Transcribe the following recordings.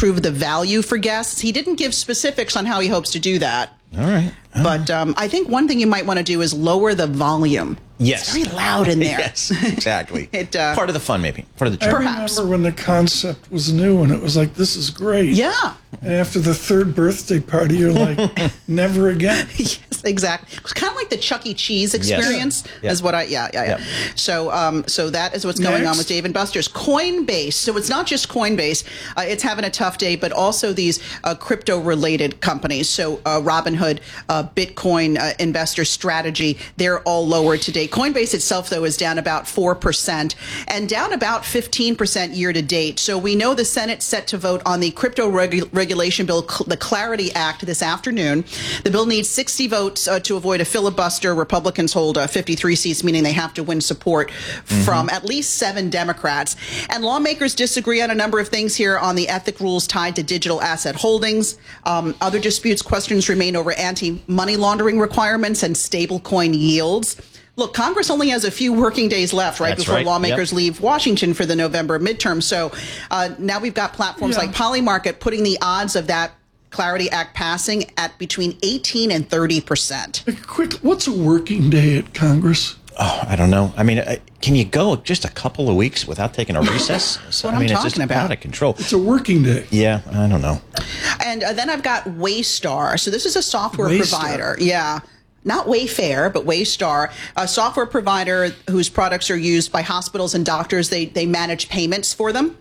improve the value for guests. He didn't give specifics on how he hopes to do that. All right. But I think one thing you might want to do is lower the volume. Yes. It's very loud in there. Yes, exactly. Part of the fun, maybe. Part of the I charm. remember when the concept was new and it was like, this is great. Yeah. And after the third birthday party, you're like, never again. Yes, exactly. It's kind of like the Chuck E. Cheese experience is what yeah. So so that is what's going on with Dave & Buster's. Coinbase. So it's not just Coinbase. It's having a tough day, but also these crypto-related companies. So Robinhood, Bitcoin, Investor Strategy, they're all lower today. Coinbase itself, though, is down about 4% and down about 15% year to date. So we know the Senate's set to vote on the crypto regulation bill, the Clarity Act, this afternoon. The bill needs 60 votes to avoid a filibuster. Republicans hold 53 seats, meaning they have to win support from at least 7 Democrats. And lawmakers disagree on a number of things here on the ethic rules tied to digital asset holdings. Other disputes, questions remain over anti-money laundering requirements and stablecoin yields. Look, Congress only has a few working days left, right, before lawmakers leave Washington for the November midterm. So now we've got platforms like Polymarket putting the odds of that Clarity Act passing at between 18 and 30%. Quick, what's a working day at Congress? Oh, I don't know. I mean, can you go just a couple of weeks without taking a recess? That's what I'm talking it's just about. out of control. It's a working day. Yeah, I don't know. And then I've got Waystar. So this is a software provider. Yeah. Not Wayfair, but Waystar, a software provider whose products are used by hospitals and doctors. They manage payments for them.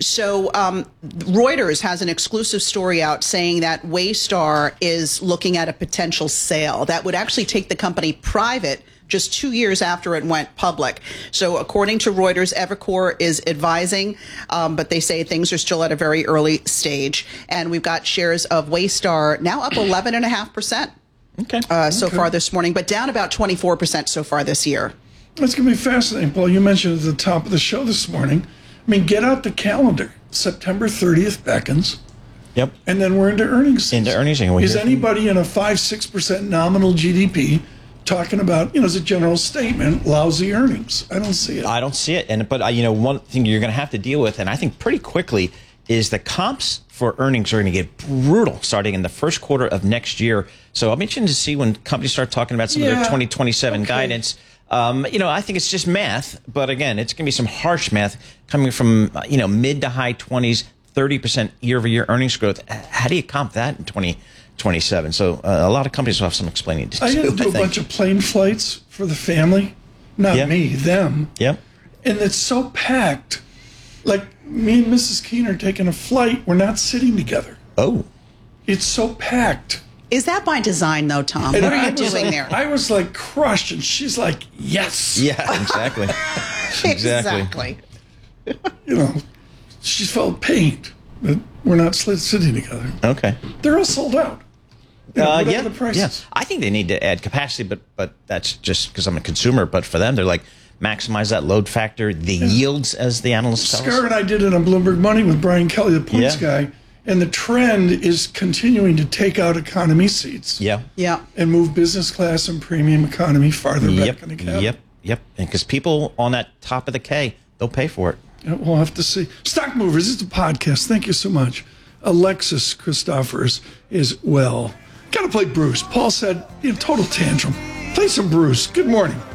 So Reuters has an exclusive story out saying that Waystar is looking at a potential sale that would actually take the company private just 2 years after it went public. So according to Reuters, Evercore is advising, but they say things are still at a very early stage. And we've got shares of Waystar now up 11.5%. Okay. So far this morning, but down about 24% so far this year. It's going to be fascinating, Paul. You mentioned at the top of the show this morning. I mean, get out the calendar. September 30th beckons. Yep. And then we're into earnings season. Into earnings season. Is anybody in a 5-6% nominal GDP talking about, as a general statement, lousy earnings? I don't see it. I don't see it. But one thing you're going to have to deal with, and I think pretty quickly, is the comps for earnings are going to get brutal starting in the first quarter of next year. So I'm interested to see when companies start talking about some of their 2027 guidance. I think it's just math, but again, it's going to be some harsh math coming from, mid to high 20s, 30% year-over-year earnings growth. How do you comp that in 2027? So a lot of companies will have some explaining to do. I had to do a bunch of plane flights for the family. Not me, them. Yep. And it's so packed. Like, me and Mrs. Keene are taking a flight. We're not sitting together. Oh. It's so packed. Is that by design, though, Tom? And what are you doing there? I was like crushed, and she's like, yes. Yeah, exactly. Exactly. She felt pained that we're not sitting together. Okay. They're all sold out. The prices. Yeah. I think they need to add capacity, but that's just because I'm a consumer. But for them, they're like, maximize that load factor, the yields, as the analysts tell us. Scar and I did it on Bloomberg Money with Brian Kelly, the points guy, and the trend is continuing to take out economy seats. Yeah. And move business class and premium economy farther back in the cab. Yep. And because people on that top of the K, they'll pay for it. We'll have to see. Stock Movers, it's a podcast. Thank you so much. Alexis Christophers is well. Got to play Bruce. Paul said, total tantrum. Play some Bruce. Good morning.